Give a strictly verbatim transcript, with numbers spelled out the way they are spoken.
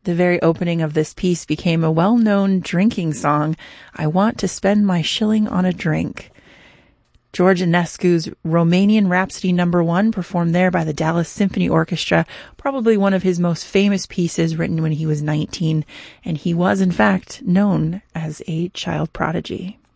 The very opening of this piece became a well-known drinking song, I Want to Spend My Shilling on a Drink. George Enescu's Romanian Rhapsody Number One, performed there by the Dallas Symphony Orchestra, probably one of his most famous pieces, written when he was nineteen, and he was in fact known as a child prodigy.